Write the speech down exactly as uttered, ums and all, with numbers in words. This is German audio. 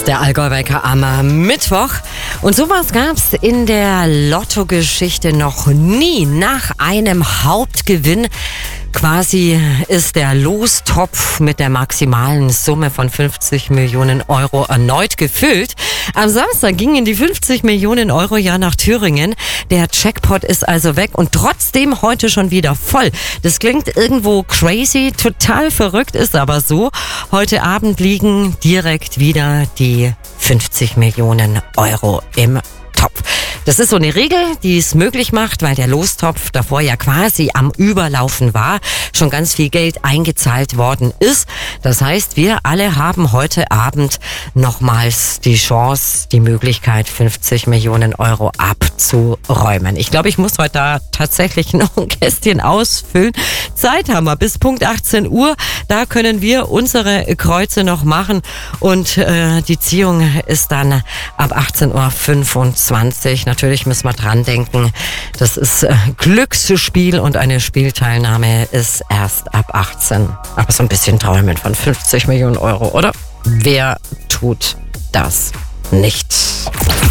ist der Allgäu-Wecker am Mittwoch. Und sowas gab's in der Lottogeschichte noch nie. Nach einem Hauptgewinn quasi ist der Lostopf mit der maximalen Summe von fünfzig Millionen Euro erneut gefüllt. Am Samstag gingen die fünfzig Millionen Euro ja nach Thüringen. Der Jackpot ist also weg und trotzdem heute schon wieder voll. Das klingt irgendwo crazy, total verrückt, ist aber so. Heute Abend liegen direkt wieder die fünfzig Millionen Euro im Topf. Das ist so eine Regel, die es möglich macht, weil der Lostopf davor ja quasi am Überlaufen war, schon ganz viel Geld eingezahlt worden ist. Das heißt, wir alle haben heute Abend nochmals die Chance, die Möglichkeit, fünfzig Millionen Euro abzuräumen. Ich glaube, ich muss heute da tatsächlich noch ein Kästchen ausfüllen. Zeit haben wir bis Punkt achtzehn Uhr. Da können wir unsere Kreuze noch machen und äh, die Ziehung ist dann ab achtzehn Uhr fünfundzwanzig. Natürlich müssen wir dran denken, das ist äh, Glücksspiel und eine Spielteilnahme ist erst ab achtzehn. Aber so ein bisschen träumen von fünfzig Millionen Euro, oder? Wer tut das nicht?